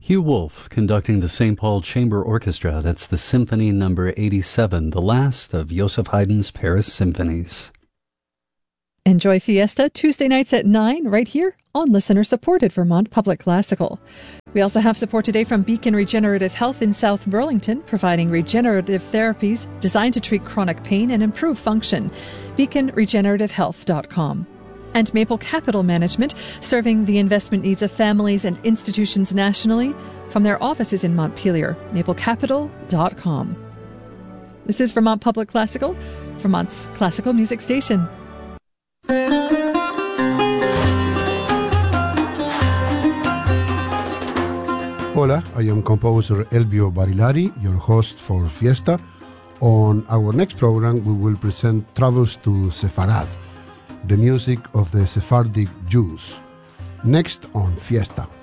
Hugh Wolf conducting the St. Paul Chamber Orchestra. That's the Symphony Number 87, the last of Joseph Haydn's Paris Symphonies. Enjoy Fiesta Tuesday nights at 9 right here on listener-supported Vermont Public Classical. We also have support today from Beacon Regenerative Health in South Burlington, providing regenerative therapies designed to treat chronic pain and improve function. BeaconRegenerativeHealth.com. And Maple Capital Management, serving the investment needs of families and institutions nationally from their offices in Montpelier. MapleCapital.com. This is Vermont Public Classical, Vermont's classical music station. Hola, I am composer Elvio Barilari, your host for Fiesta. On our next program, we will present Travels to Sepharad, the music of the Sephardic Jews. Next on Fiesta.